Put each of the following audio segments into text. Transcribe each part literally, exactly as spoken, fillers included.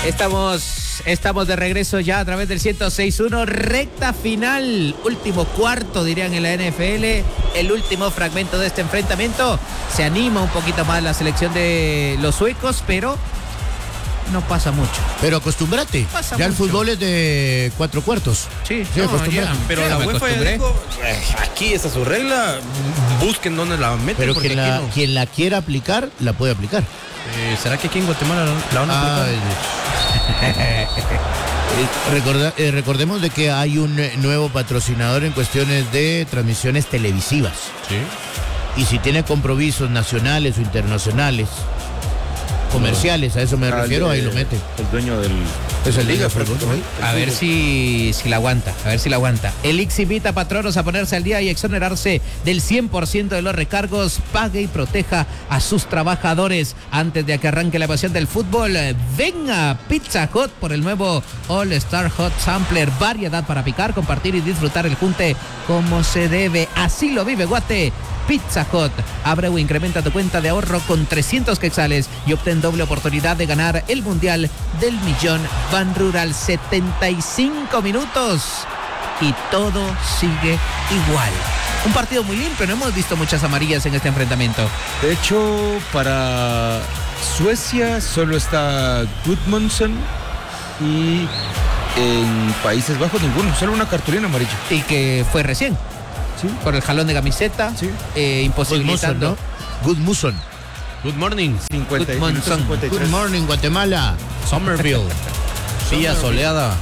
Estamos, estamos de regreso ya a través del ciento seis punto uno, recta final, último cuarto dirían en la N F L, el último fragmento de este enfrentamiento. Se anima un poquito más la selección de los suecos, pero no pasa mucho. Pero acostúmbrate, Pasa ya el mucho. fútbol es de cuatro cuartos. Sí, Sí, no, acostúmbrate. ya, Pero ya la me UEFA ya acostumbré. dijo, "Eh, aquí esta es su regla, busquen dónde la meten". Pero porque quien aquí la, no. quien la quiera aplicar, la puede aplicar. Eh, ¿Será que aquí en Guatemala la, la van a aplicar? Eh, recorda- eh, recordemos de que hay un eh, nuevo patrocinador en cuestiones de transmisiones televisivas. Sí. Y si tiene compromisos nacionales o internacionales, comerciales, a eso me refiero, ahí lo mete. El dueño del... Es el Liga, Liga, perdón, prácticamente. A ver si, si la aguanta, a ver si la aguanta. El I X invita a patronos a ponerse al día y exonerarse del cien por ciento de los recargos. Pague y proteja a sus trabajadores. Antes de que arranque la pasión del fútbol, venga Pizza Hut por el nuevo All Star Hot Sampler. Variedad para picar, compartir y disfrutar el junte como se debe. Así lo vive Guate. Pizza Hut. Abre o incrementa tu cuenta de ahorro con trescientos quetzales y obtén doble oportunidad de ganar el Mundial del Millón. Ban Rural, setenta y cinco minutos y todo sigue igual. Un partido muy limpio, no hemos visto muchas amarillas en este enfrentamiento. De hecho, para Suecia solo está Gudmundsson y en Países Bajos ninguno, solo una cartulina amarilla. Y que fue recién, Sí. por el jalón de camiseta, Sí. eh, imposibilitando. Good Muson. Good morning. cincuenta, Gudmundsson. minuto cincuenta y Good tres. morning, Guatemala. Somerville. Villa soleada.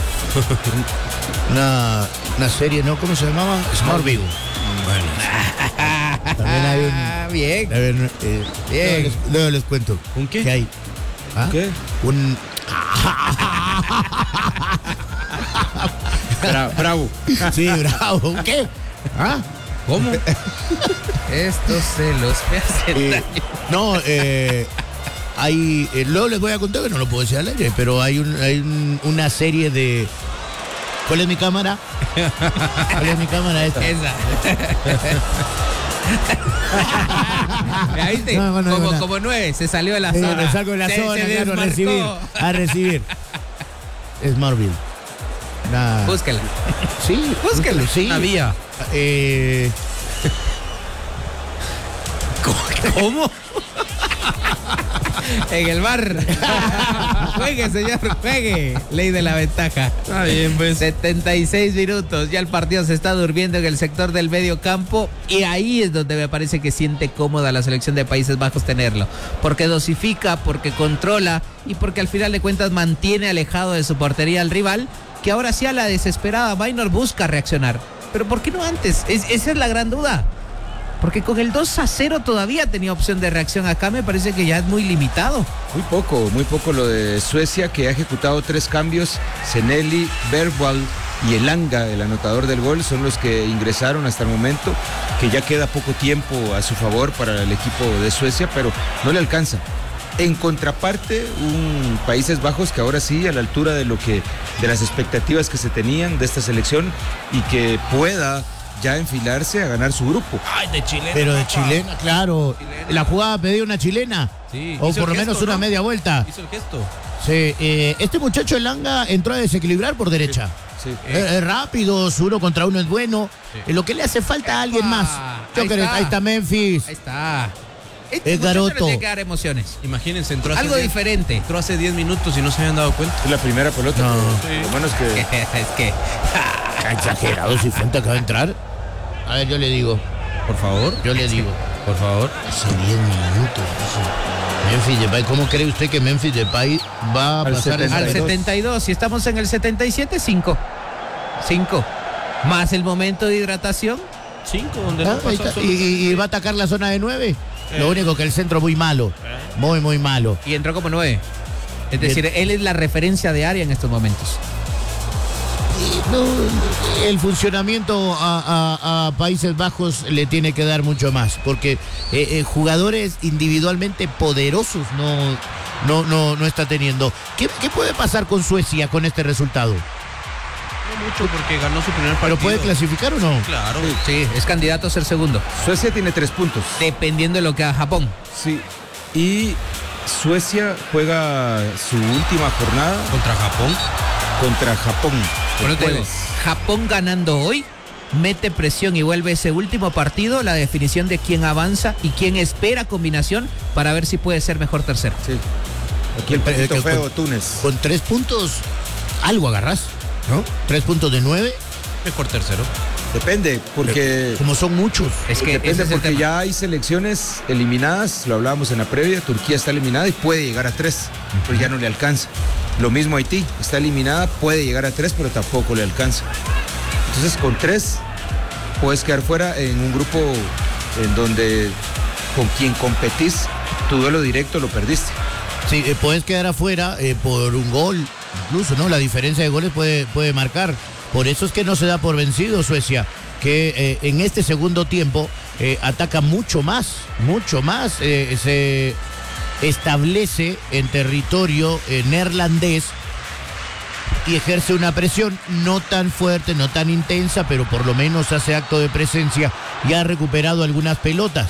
Una, una serie, ¿no? ¿Cómo se llamaba? Smallville. Bueno. También hay un... Ah, bien. A ver, eh, Bien. luego, les, luego les cuento. ¿Un qué? ¿Qué hay? ¿Ah? ¿Qué? Un... Bra- bravo. Sí, bravo. ¿Un qué? ¿Ah? ¿Cómo? Estos celos me hacen Eh, daño. no, eh, hay... eh, luego les voy a contar que no lo puedo decir al aire, pero hay, un, hay un- una serie de... ¿Cuál es mi cámara? ¿Cuál es mi cámara esta? Esa. ¿Me viste? No, bueno, como, bueno. como nueve, se salió de la Eh, zona. me salgo de la Se- zona, se claro, a desmarcó. recibir. A recibir. Es Marvel. Nah. Búsquela. Sí, Búsquelo. sí. Una vía. Eh, ¿Cómo? En el bar. Juegue, señor, juegue. Ley de la ventaja. Está bien, pues. setenta y seis minutos. Ya el partido se está durmiendo en el sector del medio campo. Y ahí es donde me parece que siente cómoda la selección de Países Bajos tenerlo. Porque dosifica, porque controla y porque al final de cuentas mantiene alejado de su portería al rival. Que ahora sí a la desesperada Maynor busca reaccionar. Pero ¿por qué no antes? Es- esa es la gran duda. Porque con el dos a cero todavía tenía opción de reacción. Acá me parece que ya es muy limitado. Muy poco, muy poco lo de Suecia, que ha ejecutado tres cambios. Zenelli, Bergvall y Elanga, el anotador del gol, son los que ingresaron hasta el momento, que ya queda poco tiempo a su favor para el equipo de Suecia, pero no le alcanza. En contraparte, un Países Bajos que ahora sí, a la altura de lo que, de las expectativas que se tenían de esta selección y que pueda ya enfilarse a ganar su grupo. Ay, de Chile. pero de chilena, claro. La jugada pedía una chilena. Sí, O hizo por lo el menos gesto, una ¿no? media vuelta. Hizo el gesto. Sí, eh, este muchacho Elanga entró a desequilibrar por derecha. Sí. Es, es rápido, su uno contra uno es bueno. Eh, lo que le hace falta a alguien más. Yo Ahí creo- está. ahí está Memphis. Ahí está. Este Es muchacho le Garoto. tiene que dar emociones. Imagínense, entró hace Algo diez- diferente. entró hace diez minutos y no se habían dado cuenta. Es la primera pelota. No. pero Lo bueno es que... Es que. Está exagerado si Fuente acaba de entrar. A ver, yo le digo. Por favor, Yo le digo. por favor. Hace diez minutos. eso. Memphis Depay. ¿Cómo cree usted que Memphis Depay va a Al pasar setenta Al y dos. setenta y dos. Si estamos en el setenta y siete, cinco. cinco. Más el momento de hidratación. Cinco, donde Ah, no ahí pasó está. y, y- y va a atacar la zona de nueve. Lo único que el centro muy malo. Muy, muy malo. Y entró como nueve. Es decir, él es la referencia de área en estos momentos. Y no, el funcionamiento a, a- a Países Bajos le tiene que dar mucho más, porque eh, eh, jugadores individualmente poderosos no, no, no, no está teniendo. ¿Qué, qué puede pasar con Suecia con este resultado? No mucho porque ganó su primer partido. ¿Pero puede clasificar o no? Claro. Sí, es candidato a ser segundo. Suecia tiene tres puntos. Dependiendo de lo que haga Japón. Sí. Y Suecia juega su última jornada Contra Japón. contra Japón. Bueno, te digo, Jueves. Japón ganando hoy, mete presión y vuelve ese último partido, la definición de quién avanza y quién espera combinación para ver si puede ser mejor tercero. Sí. Aquí el Eh, poquito que feo, con- Túnez. Con tres puntos, algo agarrás, ¿no? Tres puntos de nueve, Mejor tercero. Depende, porque... como son muchos. Es que ese Depende es el porque tema. ya hay selecciones eliminadas, lo hablábamos en la previa, Turquía está eliminada y puede llegar a tres, pero ya no le alcanza. Lo mismo Haití, está eliminada, puede llegar a tres, pero tampoco le alcanza. Entonces con tres puedes quedar fuera en un grupo en donde con quien competís, tu duelo directo lo perdiste. Sí, eh, puedes quedar afuera eh, por un gol, incluso, ¿no? La diferencia de goles puede, puede marcar. Por eso es que no se da por vencido Suecia, que eh, en este segundo tiempo eh, ataca mucho más, mucho más. eh, se establece en territorio eh, neerlandés y ejerce una presión no tan fuerte, no tan intensa, pero por lo menos hace acto de presencia y ha recuperado algunas pelotas.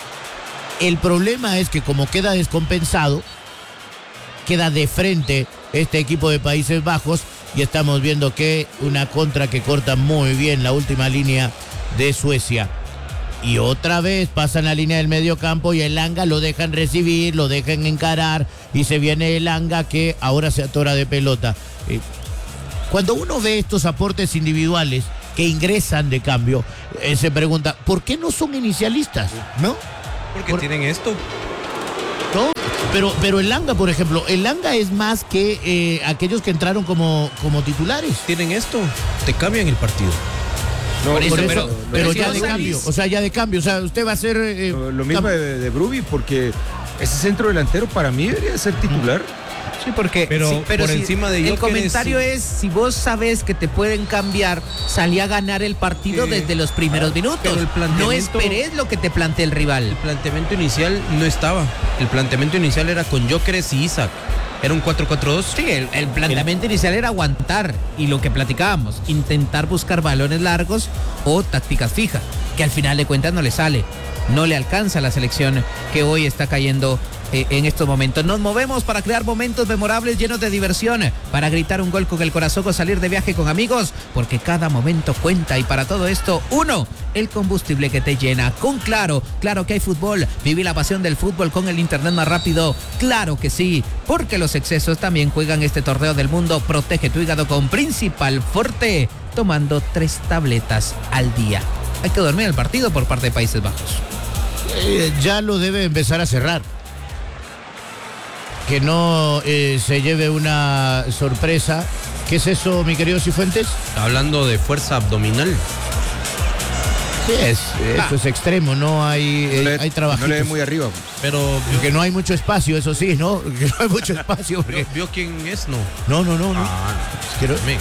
El problema es que como queda descompensado, queda de frente este equipo de Países Bajos y estamos viendo que una contra que corta muy bien la última línea de Suecia. Y otra vez pasan la línea del medio campo y el Anga lo dejan recibir, lo dejan encarar y se viene el Anga que ahora se atora de pelota. Eh, cuando uno ve estos aportes individuales que ingresan de cambio, eh, se pregunta, ¿por qué no son inicialistas? ¿No? Porque Por- tienen esto. ¿No? Pero, pero el Langa, por ejemplo, el Langa es más que eh, aquellos que entraron como, como titulares. Tienen esto. Te cambian el partido. No, Por eso, Por eso, pero- pero, pero si ya vos de salís- cambio, o sea, ya de cambio, o sea, usted va a ser... eh, Lo, lo mismo cam- de, de Bruby, porque ese centro delantero para mí debería ser titular. Sí, porque Pero sí, por si encima de el Gyökeres, comentario sí. es, si vos sabes que te pueden cambiar, salí a ganar el partido Eh, desde los primeros minutos. pero el planteamiento- No esperes lo que te plantee el rival. El planteamiento inicial no estaba. El planteamiento inicial era con Gyökeres y Isaac. Era un cuatro cuatro dos. Sí, el, el planteamiento inicial era aguantar y lo que platicábamos, intentar buscar balones largos o tácticas fijas, que al final de cuentas no le sale, no le alcanza a la selección que hoy está cayendo eh, en estos momentos. Nos movemos para crear momentos memorables llenos de diversión, para gritar un gol con el corazón o salir de viaje con amigos, porque cada momento cuenta y para todo esto, uno, el combustible que te llena. Con Claro, claro que hay fútbol, viví la pasión del fútbol con el internet más rápido, claro que sí, porque los excesos también juegan este torneo del mundo. Protege tu hígado con Principal Forte, tomando tres tabletas al día. Hay que dormir el partido por parte de Países Bajos. eh, ya lo debe empezar a cerrar. Que no eh, se lleve una sorpresa. ¿Qué es eso, mi querido Cifuentes? Hablando de fuerza abdominal. Sí, es, eso es extremo, no hay, eh, No le- hay trabajitos. No le dé muy arriba. Pero Que no hay mucho espacio, eso sí, ¿no? Que no hay mucho espacio. porque- ¿vio, vio quién es? No. No, no, no, no. Ah, Quiero- me-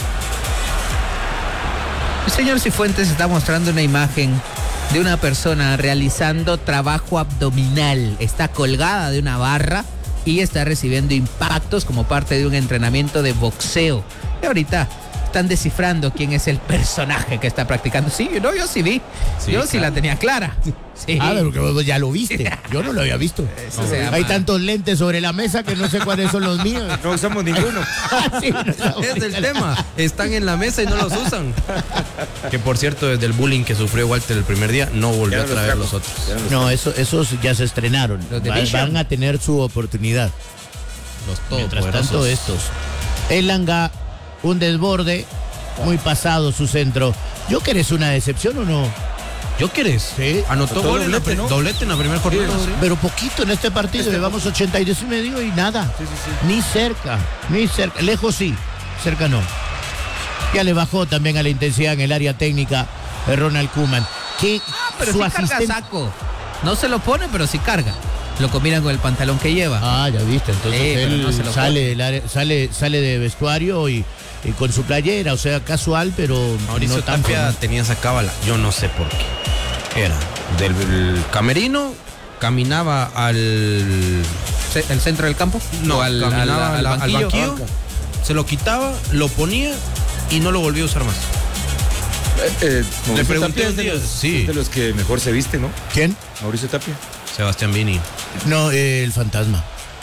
El señor Cifuentes está mostrando una imagen de una persona realizando trabajo abdominal. Está colgada de una barra y está recibiendo impactos como parte de un entrenamiento de boxeo. Y ahorita están descifrando quién es el personaje que está practicando. Sí, no, yo sí vi. Sí, yo sí claro. la tenía clara. Sí. Ah, pero que vos ya lo viste. Yo no lo había visto. Eso se llama- Hay tantos lentes sobre la mesa que no sé cuáles son los míos. No usamos ninguno. Sí, no estamos- Es del tema. Están en la mesa y no los usan. Que por cierto, desde el bullying que sufrió Walter el primer día, no volvió Ya a no los traer trajo. los otros. Ya no los No, eso, esos ya se estrenaron. Los de Va- Vision. van a tener su oportunidad. Los Mientras todopoderosos. tanto, estos. El Langa, un desborde, muy pasado su centro. ¿Yo que eres una decepción o no? ¿Gyökeres? Sí. Anotó Anotó gol en la doblete, pri- ¿no? doblete en la primera jornada. sí. Pero poquito en este partido, llevamos ochenta y dos y medio y nada. Ni cerca, ni cerca. Lejos sí, cerca no. Ya le bajó también a la intensidad en el área técnica de Ronald Koeman. Que Ah, pero su sí carga asistente. saco. No se lo pone, pero sí carga. Lo combinan con el pantalón que lleva. Ah, ya viste, entonces Sí, pero él no se lo sale, pone. del área- sale, sale de vestuario y, y con su playera, o sea, casual, pero Mauricio no tan Tapia formal. tenía esa cábala, yo no sé por qué. Era del del camerino, caminaba al. Ce- ¿El centro del campo? No, ¿O al, al- caminaba al al, al banquillo? banquillo, se lo quitaba, lo ponía y no lo volvió a usar más. Eh, eh, Mauricio pregunté Tapia un es de día, los- sí. es de los que mejor se viste, ¿no? ¿Quién? Mauricio Tapia. Sebastián Vini. No, eh, el fantasma.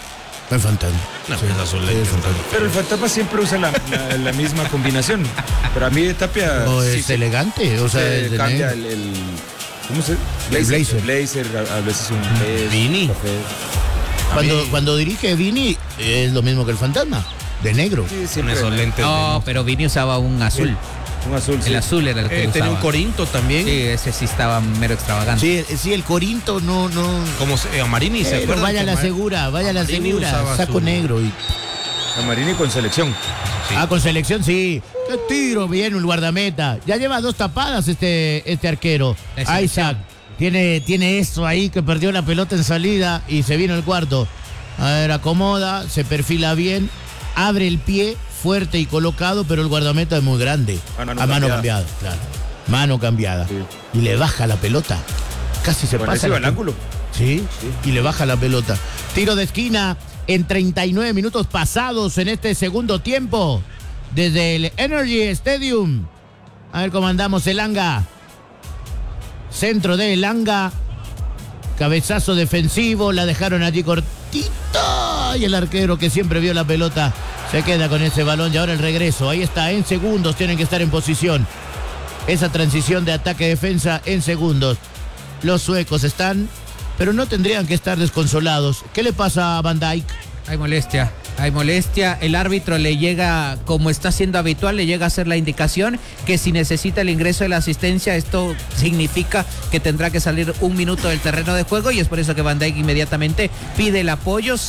El fantasma. No, Sí, esas son sí, lentes, el fantasma. Pero el fantasma siempre usa la, la- la misma combinación. Pero a mí de Tapia No, sí es se- elegante, o sea, se es de cambia negro. el, el- ¿cómo se? El blazer. blazer, a, a veces un beige, Vini. café. Cuando, mí- cuando dirige Vini es lo mismo que el fantasma, de negro. Sí, Con siempre. esos lentes. de No, luz. pero Vini usaba un azul. Un azul, sí. El azul era el que Eh, tenía usaba. un Corinto también. Sí, ese sí estaba mero extravagante. Sí, sí, el Corinto no, no. Como se- eh, Marini, ¿se Pero acuerdan? vaya a que la Mar- segura, vaya a la Marini segura, usaba saco su- negro. Y... A Marini con selección. Sí. Ah, con selección sí. Qué tiro, bien el guardameta. Ya lleva dos tapadas este, este arquero. La selección. Isaac tiene, tiene esto ahí que perdió la pelota en salida y se vino el cuarto. A ver, acomoda, se perfila bien, abre el pie fuerte y colocado, pero el guardameta es muy grande. Mano a mano cambiada. cambiada, claro. Mano cambiada. Sí. Y le baja la pelota. Casi se Con pasa. ese la- iba al ángulo. Sí, y le baja la pelota. Tiro de esquina en treinta y nueve minutos pasados en este segundo tiempo. Desde el Energy Stadium. A ver cómo andamos, Elanga. Centro de Elanga. Cabezazo defensivo. La dejaron allí cortita. Y el arquero que siempre vio la pelota se queda con ese balón. Y ahora el regreso. Ahí está, en segundos tienen que estar en posición. Esa transición de ataque-defensa en segundos. Los suecos están, pero no tendrían que estar desconsolados. ¿Qué le pasa a Van Dijk? Hay molestia, hay molestia. El árbitro le llega, como está siendo habitual, le llega a hacer la indicación que si necesita el ingreso de la asistencia, esto significa que tendrá que salir un minuto del terreno de juego y es por eso que Van Dijk inmediatamente pide el apoyo.